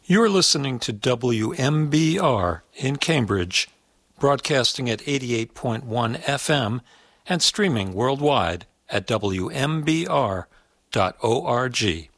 You're listening to WMBR in Cambridge, broadcasting at 88.1 FM and streaming worldwide at WMBR.org.